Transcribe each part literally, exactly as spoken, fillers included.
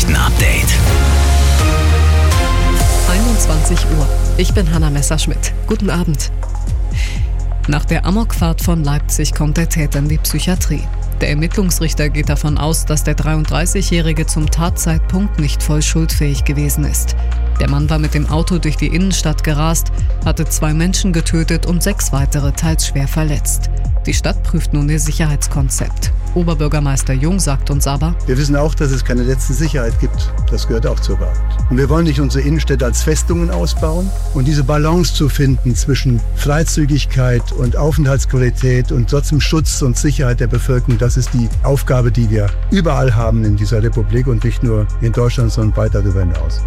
Nachrichten-Update. einundzwanzig Uhr. Ich bin Hanna Messerschmidt. Guten Abend. Nach der Amokfahrt von Leipzig kommt der Täter in die Psychiatrie. Der Ermittlungsrichter geht davon aus, dass der dreiunddreißigjährige zum Tatzeitpunkt nicht voll schuldfähig gewesen ist. Der Mann war mit dem Auto durch die Innenstadt gerast, hatte zwei Menschen getötet und sechs weitere teils schwer verletzt. Die Stadt prüft nun ihr Sicherheitskonzept. Oberbürgermeister Jung sagt uns aber: Wir wissen auch, dass es keine letzte Sicherheit gibt. Das gehört auch zur Wahrheit. Und wir wollen nicht unsere Innenstädte als Festungen ausbauen. Und diese Balance zu finden zwischen Freizügigkeit und Aufenthaltsqualität und trotzdem Schutz und Sicherheit der Bevölkerung, das ist die Aufgabe, die wir überall haben in dieser Republik und nicht nur in Deutschland, sondern weit darüber hinaus.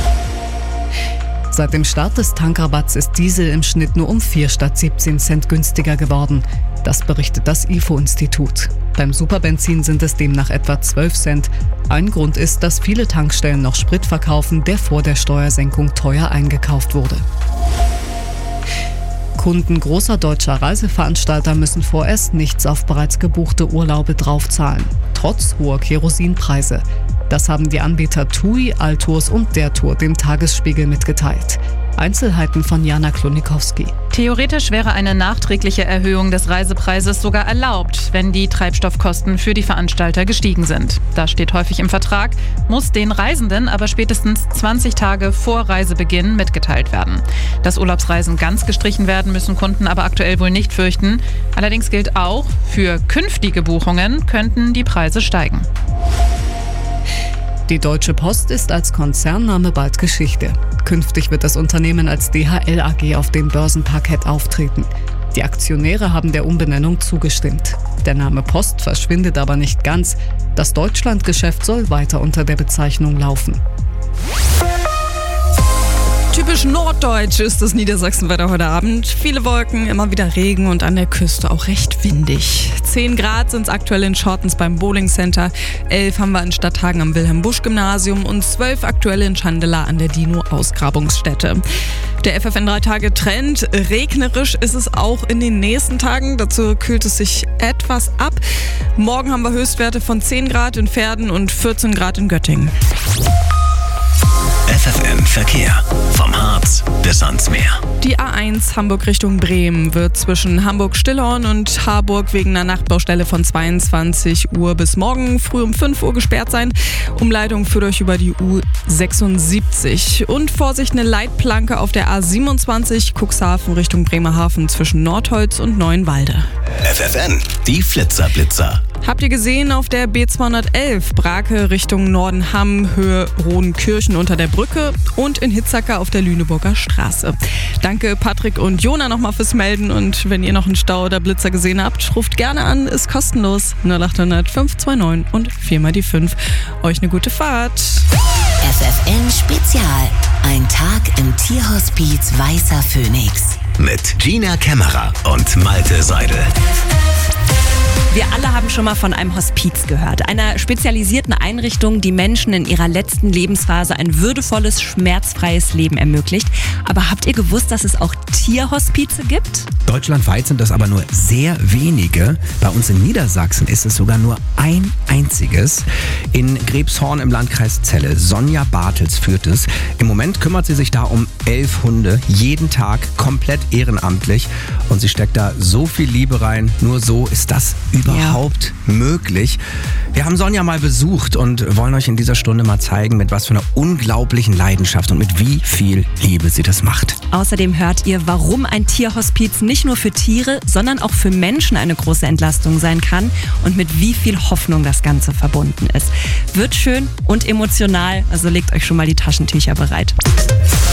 Seit dem Start des Tankrabatts ist Diesel im Schnitt nur um vier statt siebzehn Cent günstiger geworden. Das berichtet das I F O-Institut. Beim Superbenzin sind es demnach etwa zwölf Cent. Ein Grund ist, dass viele Tankstellen noch Sprit verkaufen, der vor der Steuersenkung teuer eingekauft wurde. Kunden großer deutscher Reiseveranstalter müssen vorerst nichts auf bereits gebuchte Urlaube draufzahlen, trotz hoher Kerosinpreise. Das haben die Anbieter TUI, Altours und der Tour dem Tagesspiegel mitgeteilt. Einzelheiten von Jana Klonikowski. Theoretisch wäre eine nachträgliche Erhöhung des Reisepreises sogar erlaubt, wenn die Treibstoffkosten für die Veranstalter gestiegen sind. Das steht häufig im Vertrag, muss den Reisenden aber spätestens zwanzig Tage vor Reisebeginn mitgeteilt werden. Dass Urlaubsreisen ganz gestrichen werden, müssen Kunden aber aktuell wohl nicht fürchten. Allerdings gilt auch, für künftige Buchungen könnten die Preise steigen. Die Deutsche Post ist als Konzernname bald Geschichte. Künftig wird das Unternehmen als D H L A G auf dem Börsenparkett auftreten. Die Aktionäre haben der Umbenennung zugestimmt. Der Name Post verschwindet aber nicht ganz. Das Deutschlandgeschäft soll weiter unter der Bezeichnung laufen. Typisch norddeutsch ist das Niedersachsenwetter heute Abend. Viele Wolken, immer wieder Regen und an der Küste auch recht windig. zehn Grad sind es aktuell in Schortens beim Bowling Center. elf haben wir in Stadthagen am Wilhelm-Busch-Gymnasium und zwölf aktuell in Schandela an der Dino-Ausgrabungsstätte. Der F F N drei Tage Trend. Regnerisch ist es auch in den nächsten Tagen. Dazu kühlt es sich etwas ab. Morgen haben wir Höchstwerte von zehn Grad in Verden und vierzehn Grad in Göttingen. F F N Verkehr. Vom Harz bis ans Meer. Die A eins Hamburg Richtung Bremen wird zwischen Hamburg-Stillhorn und Harburg wegen einer Nachtbaustelle von zweiundzwanzig Uhr bis morgen früh um fünf Uhr gesperrt sein. Umleitung führt euch über die U sechsundsiebzig. Und Vorsicht, eine Leitplanke auf der A siebenundzwanzig Cuxhaven Richtung Bremerhaven zwischen Nordholz und Neuenwalde. F F N, die Flitzer-Blitzer. Habt ihr gesehen auf der B zweihundertelf Brake Richtung Nordenham, Höhe Rodenkirchen unter der Brücke und in Hitzacker auf der Lüneburger Straße. Danke Patrick und Jona nochmal fürs Melden und wenn ihr noch einen Stau oder Blitzer gesehen habt, ruft gerne an, ist kostenlos. null acht hundert fünf zwei neun und vier mal die fünf. Euch eine gute Fahrt. F F N Spezial. Ein Tag im Tierhospiz Weißer Phönix. Mit Gina Kämmerer und Malte Seidel. Wir alle haben schon mal von einem Hospiz gehört, einer spezialisierten Einrichtung, die Menschen in ihrer letzten Lebensphase ein würdevolles, schmerzfreies Leben ermöglicht. Aber habt ihr gewusst, dass es auch Tierhospize gibt? Deutschlandweit sind das aber nur sehr wenige. Bei uns in Niedersachsen ist es sogar nur ein einziges. In Grebshorn im Landkreis Celle. Sonja Bartels führt es. Im Moment kümmert sie sich da um elf Hunde, jeden Tag komplett ehrenamtlich. Und sie steckt da so viel Liebe rein. Nur so ist das überhaupt ja. möglich. Wir haben Sonja mal besucht und wollen euch in dieser Stunde mal zeigen, mit was für einer unglaublichen Leidenschaft und mit wie viel Liebe sie das macht. Außerdem hört ihr, warum ein Tierhospiz nicht nur für Tiere, sondern auch für Menschen eine große Entlastung sein kann und mit wie viel Hoffnung das Ganze verbunden ist. Wird schön und emotional, also legt euch schon mal die Taschentücher bereit.